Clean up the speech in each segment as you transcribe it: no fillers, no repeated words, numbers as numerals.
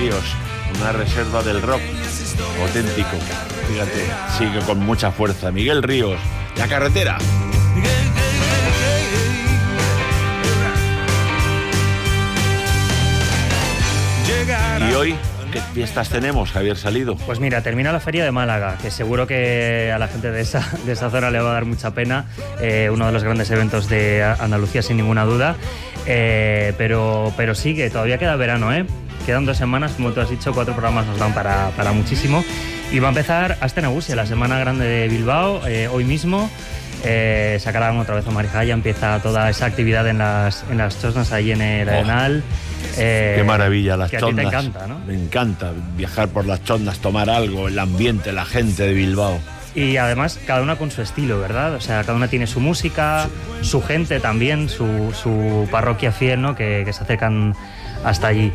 Ríos, una reserva del rock auténtico. Fíjate, sigue con mucha fuerza. Miguel Ríos, La Carretera. Y hoy, ¿qué fiestas tenemos, Javier Salido? Pues mira, termina la Feria de Málaga, que seguro que a la gente de esa zona le va a dar mucha pena. Uno de los grandes eventos de Andalucía, sin ninguna duda. Pero sí, que todavía queda verano, ¿eh? Quedan 2 semanas, como tú has dicho, 4 programas nos dan para muchísimo. Y va a empezar Aste Nagusia, la Semana Grande de Bilbao, hoy mismo. Sacarán otra vez a Marijaya, empieza toda esa actividad en las chosnas ahí en el Arenal. Qué maravilla, las chondas. A ti te encanta, ¿no? Me encanta viajar por las chondas, tomar algo, el ambiente, la gente de Bilbao. Y además cada una con su estilo, ¿verdad? O sea, cada una tiene su música, su gente también, su parroquia fiel, ¿no? Que se acercan hasta allí.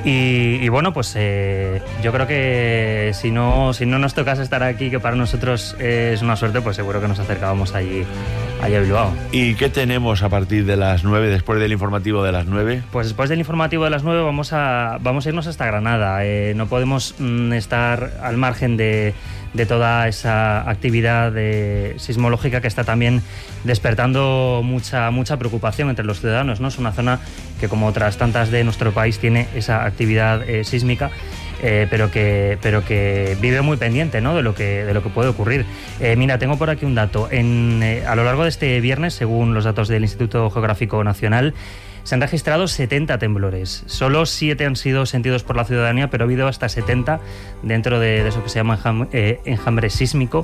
Y bueno, pues yo creo que si no nos tocase estar aquí, que para nosotros es una suerte, pues seguro que nos acercábamos allí a Bilbao. ¿Y qué tenemos a partir de las 9, después del informativo de las 9? Pues después del informativo de las 9 vamos a irnos hasta Granada. No podemos estar al margen de toda esa actividad sismológica que está también despertando mucha preocupación entre los ciudadanos, ¿no? Es una zona que, como otras tantas de nuestro país, tiene esa actividad sísmica, pero que vive muy pendiente, ¿no? de lo que puede ocurrir. Mira, tengo por aquí un dato. A lo largo de este viernes, según los datos del Instituto Geográfico Nacional, se han registrado 70 temblores. Solo 7 han sido sentidos por la ciudadanía, pero ha habido hasta 70 dentro de eso que se llama enjambre sísmico.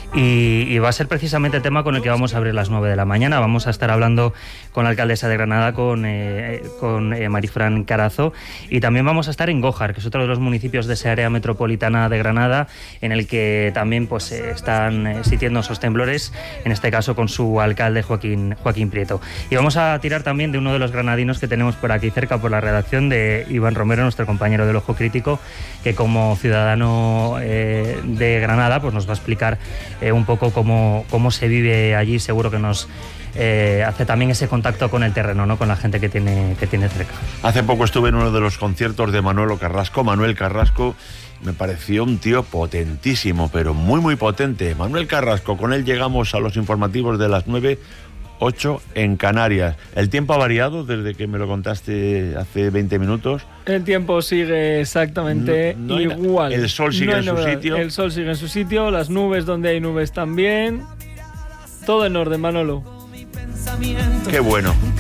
Y va a ser precisamente el tema con el que vamos a abrir las 9 de la mañana. Vamos a estar hablando con la alcaldesa de Granada, con Marifran Carazo. Y también vamos a estar en Gójar, que es otro de los municipios de esa área metropolitana de Granada, en el que también pues están sintiendo esos temblores, en este caso con su alcalde Joaquín Prieto. Y vamos a tirar también de uno de los granadinos que tenemos por aquí cerca, por la redacción, de Iván Romero, nuestro compañero del Ojo Crítico, que como ciudadano de Granada pues nos va a explicar un poco cómo se vive allí. Seguro que nos hace también ese contacto con el terreno, ¿no? Con la gente que tiene cerca. Hace poco estuve en uno de los conciertos de Manuel Carrasco. Me pareció un tío potentísimo, pero muy muy potente. Manuel Carrasco, con él llegamos a los informativos de las 9:08 en Canarias. ¿El tiempo ha variado desde que me lo contaste hace 20 minutos? El tiempo sigue exactamente igual. ¿El sol sigue en su sitio? El sol sigue en su sitio, las nubes donde hay nubes también. Todo en orden, Manolo. Qué bueno.